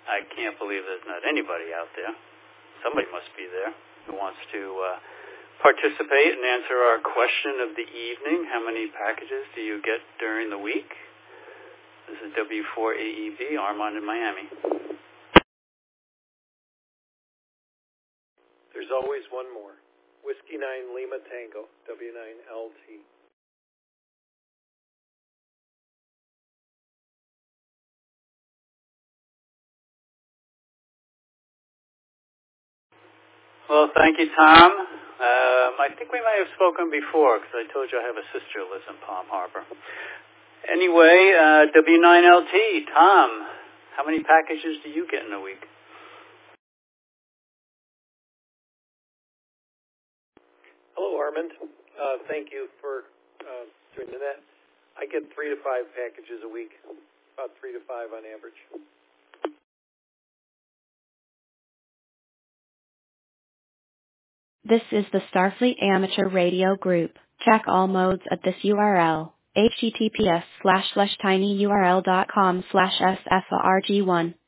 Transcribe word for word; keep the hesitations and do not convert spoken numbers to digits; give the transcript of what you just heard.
I can't believe there's not anybody out there. Somebody must be there who wants to uh, participate and answer our question of the evening. How many packages do you get during the week? This is W four A E B, Armand in Miami. There's always one more. Whiskey nine Lima Tango, W nine L T. Well, thank you, Tom. Um, I think we may have spoken before because I told you I have a sister who lives in Palm Harbor. Anyway, uh, W nine L T, Tom, how many packages do you get in a week? Hello, Armand. Uh, thank you for uh, doing that. I get three to five packages a week, about three to five on average. This is the Starfleet Amateur Radio Group. Check all modes at this U R L, https slash slash tinyurl.com slash sfarg1.